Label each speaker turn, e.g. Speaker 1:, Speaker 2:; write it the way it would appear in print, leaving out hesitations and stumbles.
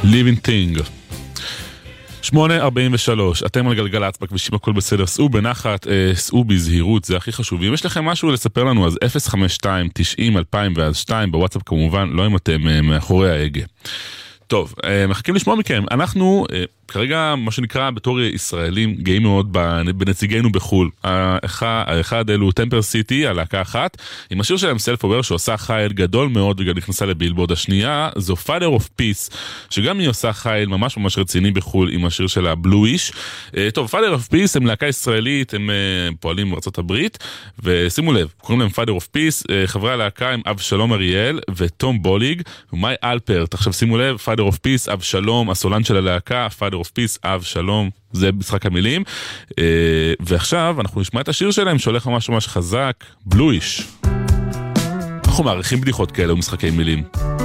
Speaker 1: Living Thing. 8:43, אתם על גלגלצ, בכבישים הכל בסדר, סעו בנחת, סעו בזהירות, זה הכי חשוב. אם יש לכם משהו לספר לנו, אז 052-90-2002, בוואטסאפ כמובן, לא אם אתם מאחורי ההגה. טוב, מחכים לשמוע מכם. אנחנו כרגע, מה שנקרא, בתור ישראלים, גאים מאוד בנציגינו בחול. האחד אלו טמפר סיטי, הלהקה אחת, עם השיר שלהם סלף אובר, שעושה חייל גדול מאוד, וגם נכנסה לבילבורד. השנייה, זו Father of Peace, שגם היא עושה חייל ממש ממש רציני בחול, עם השיר שלה בלואיש. טוב, Father of Peace הם להקה ישראלית, הם פועלים בארצות הברית, ושימו לב, קוראים להם Father of Peace, חברי הלהקה הם אבשלום אריאל ותום בוליג, ומאי אלפרט. עכשיו שימו לב, Father of Peace, אבשלום, הסולן של הלהקה, Father of Peace, אבשלום, זה משחק המילים. ועכשיו אנחנו נשמע את השיר שלהם שהולך ממש ממש חזק, בלואיש. אנחנו מעריכים בדיחות כאלה ומשחקי מילים.